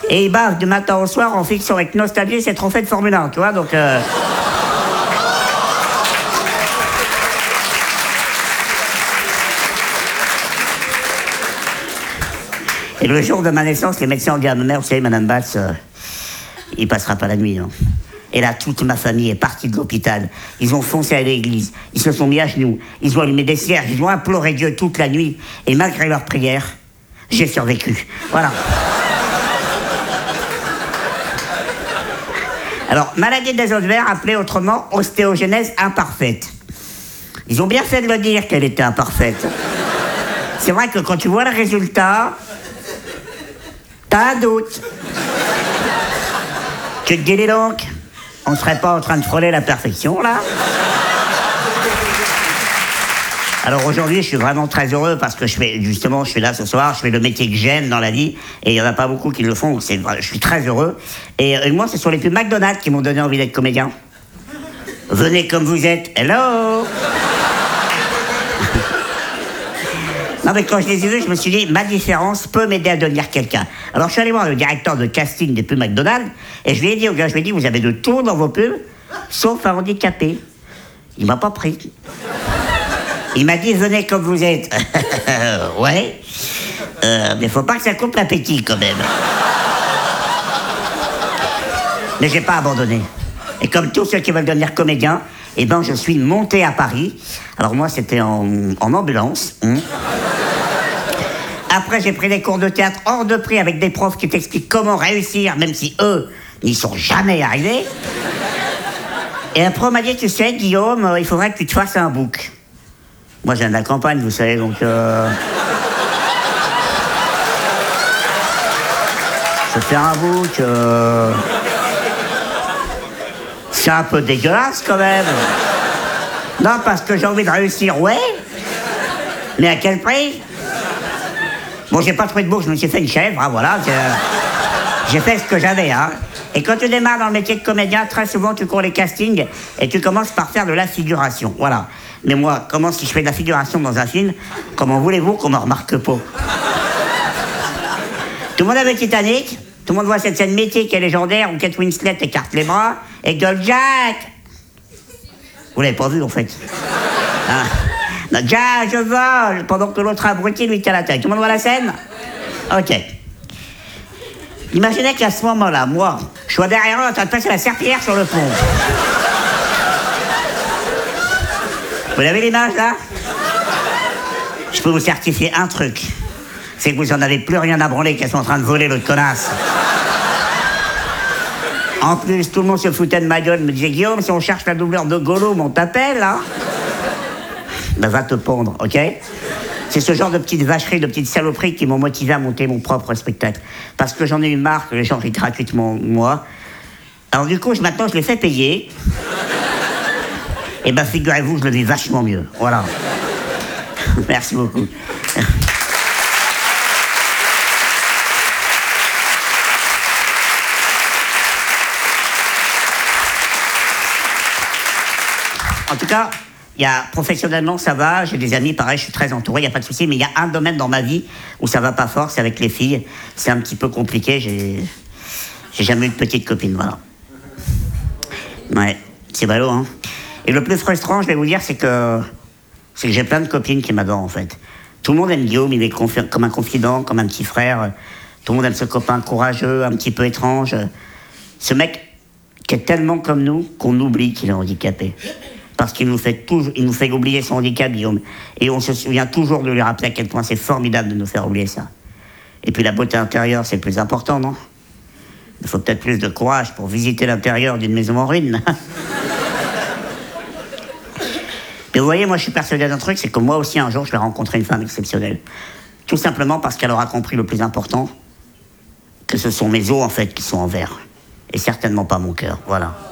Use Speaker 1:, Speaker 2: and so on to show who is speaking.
Speaker 1: Et il bave du matin au soir en fiction avec nostalgie ses trophées de Formule 1, tu vois, donc... Et le jour de ma naissance, les médecins ont dit à ma mère, vous savez, Madame Batz, il passera pas la nuit. Hein. Et là, toute ma famille est partie de l'hôpital. Ils ont foncé à l'église. Ils se sont mis à genoux. Ils ont allumé des cierges. Ils ont imploré Dieu toute la nuit. Et malgré leurs prières, j'ai survécu. Voilà. Alors, maladie des os verts, appelée autrement ostéogenèse imparfaite. Ils ont bien fait de le dire qu'elle était imparfaite. C'est vrai que quand tu vois le résultat, t'as un doute. Tu te dis donc, on serait pas en train de frôler la perfection, là? Alors aujourd'hui, je suis vraiment très heureux parce que je suis là ce soir, je fais le métier que j'aime dans la vie et il n'y en a pas beaucoup qui le font, donc je suis très heureux. Et moi, ce sont les pubs McDonald's qui m'ont donné envie d'être comédien. Venez comme vous êtes, hello! Non mais quand je les ai vus, je me suis dit, ma différence peut m'aider à devenir quelqu'un. Alors je suis allé voir le directeur de casting des pubs McDonald's et je lui ai dit au gars, vous avez de tout dans vos pubs, sauf un handicapé. Il m'a pas pris. Il m'a dit, venez comme vous êtes. Ouais. Mais faut pas que ça coupe l'appétit quand même. Mais j'ai pas abandonné. Et comme tous ceux qui veulent devenir comédiens, eh ben je suis monté à Paris. Alors moi c'était en ambulance. Après j'ai pris des cours de théâtre hors de prix avec des profs qui t'expliquent comment réussir, même si eux n'y sont jamais arrivés. Et après on m'a dit, tu sais Guillaume, il faudrait que tu te fasses un book. Moi, je viens de la campagne, vous savez, donc... Je fais un book... C'est un peu dégueulasse, quand même. Non, parce que j'ai envie de réussir, ouais. Mais à quel prix? Bon, j'ai pas trouvé de book, je me suis fait une chèvre, hein, voilà. J'ai fait ce que j'avais, hein. Et quand tu démarres dans le métier de comédien, très souvent, tu cours les castings et tu commences par faire de la figuration, voilà. Mais moi, comment si je fais de la figuration dans un film, comment voulez-vous qu'on me remarque pas? Tout le monde a vu Titanic? Tout le monde voit cette scène mythique et légendaire où Kate Winslet écarte les bras et gueule Jack! Vous l'avez pas vu, en fait. Hein? Non, Jack, je vole! Pendant que l'autre abruti lui tient la tête. Tout le monde voit la scène? Ok. Imaginez qu'à ce moment-là, moi, je sois derrière eux en train de passer la serpillière sur le pont. Vous avez l'image, là? Je peux vous certifier un truc. C'est que vous en avez plus rien à branler qu'elles sont en train de voler l'autre connasse. En plus, tout le monde se foutait de ma gueule, me disait, Guillaume, si on cherche la doubleur de Gollum, on t'appelle, hein? Ben, va te pondre, ok? C'est ce genre de petites vacheries, de petites saloperies qui m'ont motivé à monter mon propre spectacle. Parce que j'en ai eu marre que les gens rient gratuitement moi. Alors du coup, maintenant, je les fais payer. Et ben, figurez-vous, je le vis vachement mieux. Voilà. Merci beaucoup. En tout cas, professionnellement, ça va. J'ai des amis, pareil, je suis très entouré, il n'y a pas de souci. Mais il y a un domaine dans ma vie où ça va pas fort, c'est avec les filles. C'est un petit peu compliqué. J'ai jamais eu de petite copine, voilà. Ouais, c'est ballot, hein. Et le plus frustrant, je vais vous dire, c'est que j'ai plein de copines qui m'adorent, en fait. Tout le monde aime Guillaume, il est comme un confident, comme un petit frère. Tout le monde aime ce copain courageux, un petit peu étrange. Ce mec qui est tellement comme nous qu'on oublie qu'il est handicapé. Parce qu'il nous fait oublier son handicap, Guillaume. Et on se souvient toujours de lui rappeler à quel point c'est formidable de nous faire oublier ça. Et puis la beauté intérieure, c'est le plus important, non? Il faut peut-être plus de courage pour visiter l'intérieur d'une maison en ruine. Mais vous voyez, moi je suis persuadé d'un truc, c'est que moi aussi un jour je vais rencontrer une femme exceptionnelle. Tout simplement parce qu'elle aura compris le plus important, que ce sont mes os en fait qui sont en verre. Et certainement pas mon cœur, voilà.